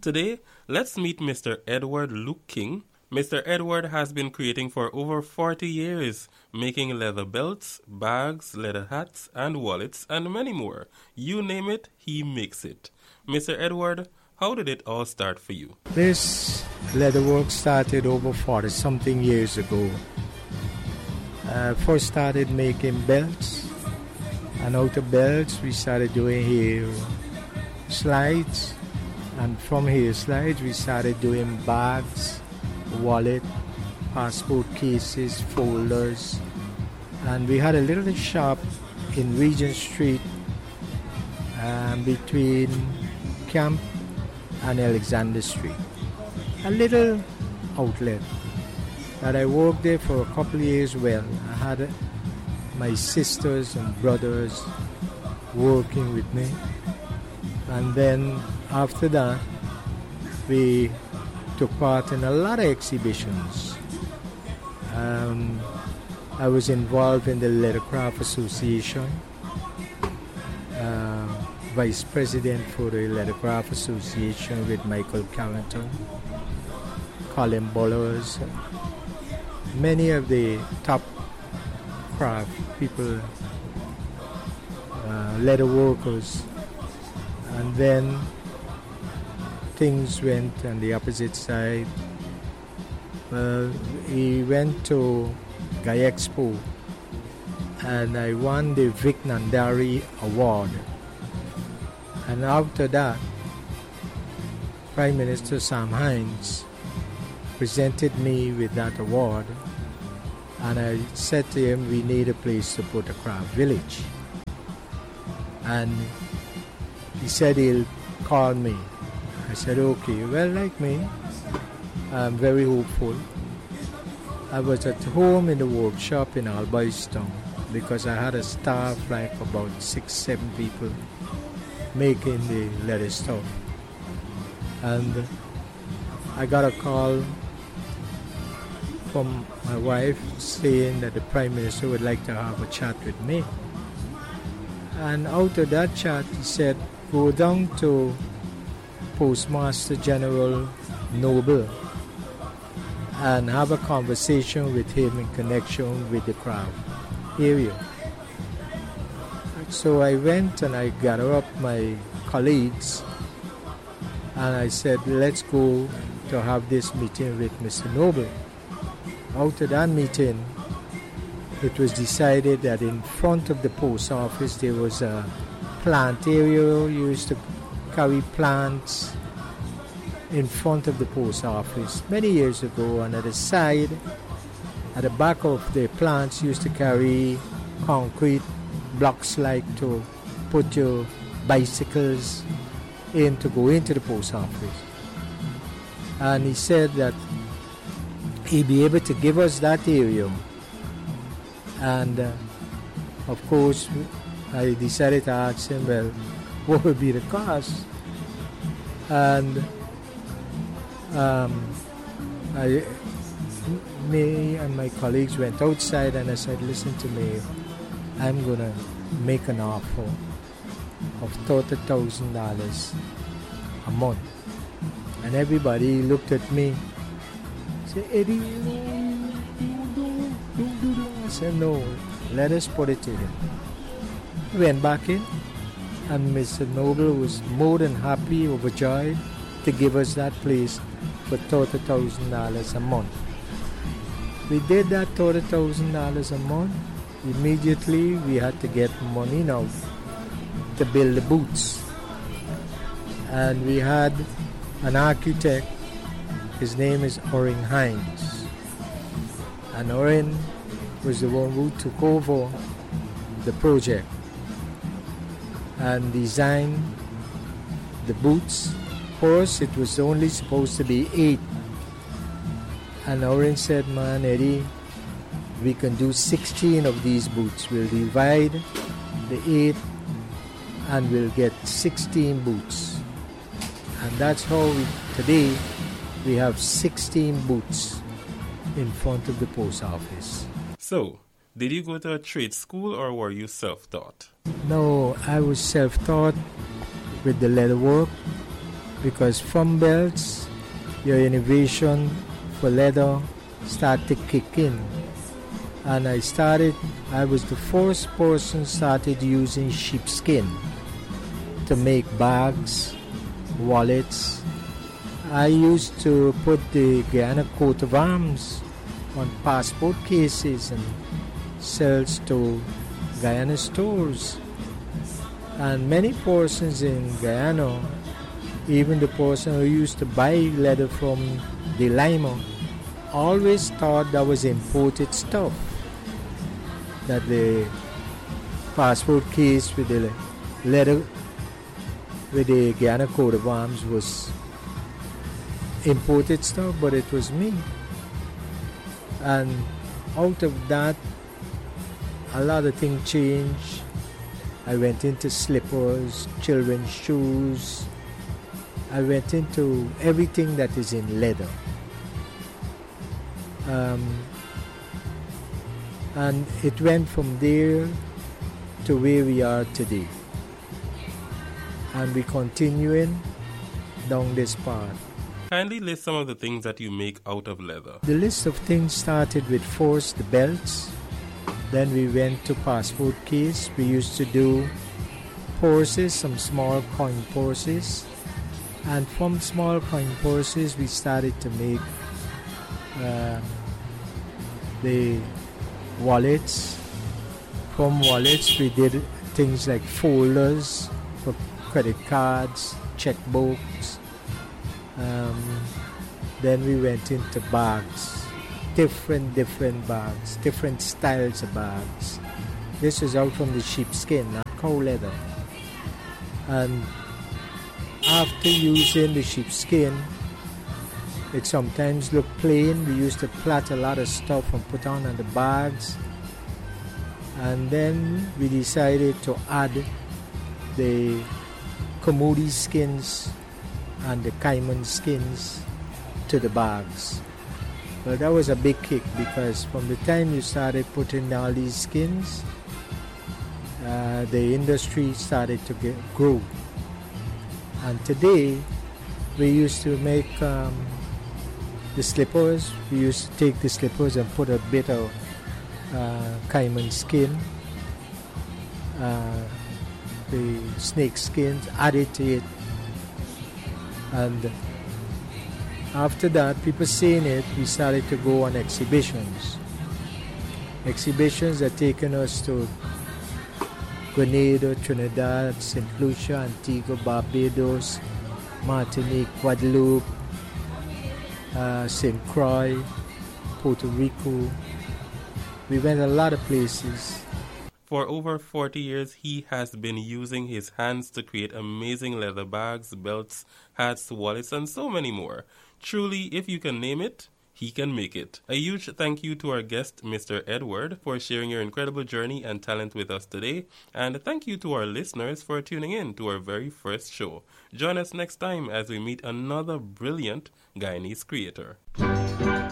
Today, let's meet Mr. Edward Luke King. Mr. Edward has been creating for over 40 years, making leather belts, bags, leather hats, and wallets, and many more. You name it, he makes it. Mr. Edward, how did it all start for you? This leatherwork started over 40-something years ago. I first started making belts, and out of belts we started doing hair slides, and from hair slides we started doing bags, wallet, passport cases, folders, and we had a little shop in Regent Street between Camp and Alexander Street. A little outlet that I worked there for a couple of years. Well, I had my sisters and brothers working with me, and then after that we took part in a lot of exhibitions. I was involved in the Leathercraft Association, vice president for the Leathercraft Association with Michael Carrington, Colin Bullers, many of the top craft people, leather workers. And then things went on the opposite side. We went to Guy Expo, and I won the Vic Nandari Award. And after that, Prime Minister Sam Hines presented me with that award, and I said to him, we need a place to put a craft village. And he said he'll call me. I said, okay. Well, like me, I'm very hopeful. I was at home in the workshop in Albistown because I had a staff like about 6-7 people making the leather stuff. And I got a call from my wife saying that the Prime Minister would like to have a chat with me. And out of that chat, he said, go down to Postmaster General Noble and have a conversation with him in connection with the craft area. So I went and I gathered up my colleagues and I said, let's go to have this meeting with Mr. Noble. Out of that meeting, it was decided that in front of the post office there was a plant area. You used to carry plants in front of the post office many years ago, and at the side, at the back of the plants, you used to carry concrete blocks like to put your bicycles in to go into the post office. And he said that he'd be able to give us that area. And of course, I decided to ask him, well, what would be the cost? And me and my colleagues went outside and I said, listen to me, I'm going to make an offer of $30,000 a month. And everybody looked at me, said, Eddie, don't do that. I said, no, let us put it to him. We went back in, and Mr. Noble was more than happy, overjoyed, to give us that place for $30,000 a month. We did that $30,000 a month. Immediately we had to get money now to build the boots. And we had an architect, his name is Orrin Hines. And Orrin was the one who took over the project and designed the boots. For us, it was only supposed to be 8. And Orrin said, man, Eddie, we can do 16 of these boots. We'll divide the 8 and we'll get 16 boots. And that's how today we have 16 boots in front of the post office. So, did you go to a trade school or were you self-taught? No, I was self-taught with the leather work. because from belts, your innovation for leather started to kick in. And I was the first person started using sheepskin to make bags, wallets. I used to put the Guyana coat of arms on passport cases and sells to Guyana stores. And many persons in Guyana, even the person who used to buy leather from the Lima, always thought that was imported stuff. That the passport case with the leather with the Guyana coat of arms was imported stuff, but it was me. And out of that, a lot of things changed. I went into slippers, children's shoes. I went into everything that is in leather. And it went from there to where we are today. And we're continuing down this path. Kindly list some of the things that you make out of leather. The list of things started with first the belts. Then we went to passport case. We used to do purses, some small coin purses. And from small coin purses, we started to make the wallets. From wallets, we did things like folders for credit cards, checkbooks. Then we went into bags, different bags, different styles of bags. This is out from the sheepskin, not cow leather. And after using the sheepskin, it sometimes looked plain. We used to plait a lot of stuff and put on the bags. And then we decided to add the Comodo skins and the caiman skins to the bags. Well, that was a big kick because from the time you started putting all these skins, the industry started to grow. And today, we used to make the slippers. We used to take the slippers and put a bit of caiman skin, the snake skins, added to it. And after that, people seeing it, we started to go on exhibitions. Exhibitions that taken us to Grenada, Trinidad, St. Lucia, Antigua, Barbados, Martinique, Guadeloupe, St. Croix, Puerto Rico. We went a lot of places. For over 40 years, he has been using his hands to create amazing leather bags, belts, hats, wallets, and so many more. Truly, if you can name it, he can make it. A huge thank you to our guest, Mr. Edward, for sharing your incredible journey and talent with us today. And thank you to our listeners for tuning in to our very first show. Join us next time as we meet another brilliant Guyanese creator.